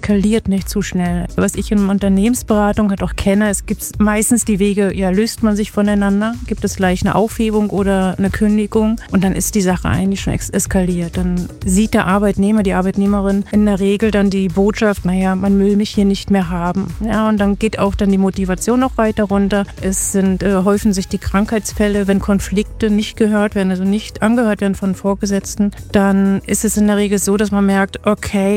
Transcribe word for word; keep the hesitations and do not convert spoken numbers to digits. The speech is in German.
eskaliert nicht zu schnell. Was ich in Unternehmensberatung halt auch kenne, es gibt meistens die Wege, ja, löst man sich voneinander, gibt es gleich eine Aufhebung oder eine Kündigung und dann ist die Sache eigentlich schon ex- eskaliert. Dann sieht der Arbeitnehmer, die Arbeitnehmerin in der Regel dann die Botschaft, naja, man will mich hier nicht mehr haben. Ja, und dann geht auch dann die Motivation noch weiter runter. Es sind, äh, häufen sich die Krankheitsfälle, wenn Konflikte nicht gehört werden, also nicht angehört werden von Vorgesetzten, dann ist es in der Regel so, dass man merkt, okay,